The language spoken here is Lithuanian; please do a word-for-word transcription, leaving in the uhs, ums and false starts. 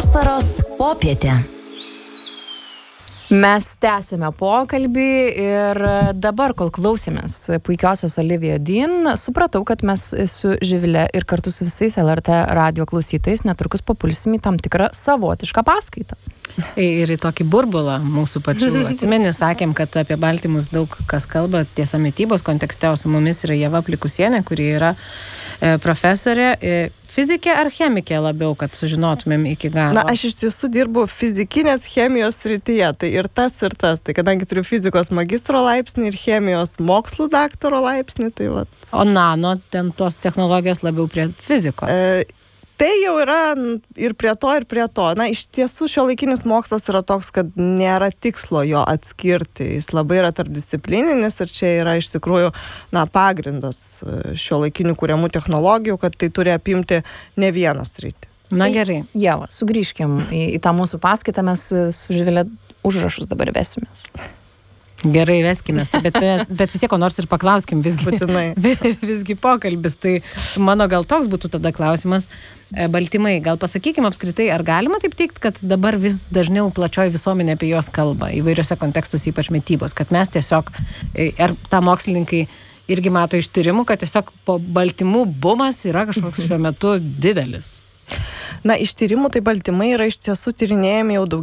Vasaros popietė. Mes tęsime pokalbį ir dabar, kol klausėmės puikiosios Olivia Dean, supratau, kad mes su Živile ir kartu su visais L R T radio klausytais netrukus papulsim į tam tikrą savotišką paskaitą. Ir į tokį burbulą mūsų pačių. Atsimeni, sakėm, kad apie baltymus daug kas kalba tiesa mitybos kontekste, o su mumis yra Ieva Plikusienė, kuri yra e, profesorė, e, fizikė ar chemikė labiau, kad sužinotumėm iki galo. Na, aš iš tiesų dirbu fizikinės chemijos srityje, tai ir tas, ir tas. Tai kadangi turiu fizikos magistro laipsnį ir chemijos mokslų daktaro laipsnį, tai vat. O nano, ten tos technologijos labiau prie fizikos. E, Tai jau yra ir prie to, ir prie to. Na, iš tiesų šiuolaikinis mokslas yra toks, kad nėra tikslo jo atskirti. Jis labai yra tarpdisciplininis ir čia yra iš tikrųjų na, pagrindas šiuolaikinių kuriamų technologijų, kad tai turi apimti ne vieną sritį. Na gerai. Ieva, sugrįžkim į, į tą mūsų paskaitą, mes su Živile užrašus dabar vesimės. Gerai, veskime, bet, bet vis tiek ko nors ir paklauskim, visgi, visgi pokalbis. Tai mano gal toks būtų tada klausimas. Baltymai, gal pasakykime apskritai, ar galima taip teikti, kad dabar vis dažniau plačioji visuomenė apie juos kalba, įvairiuose kontekstuose, ypač mitybos, kad mes tiesiog, ar tą mokslininkai irgi mato iš tyrimų, kad tiesiog po baltymų bumas yra kažkoks šiuo metu didelis. Na, iš tyrimų tai baltymai yra iš tiesų tyrinėjami jau daug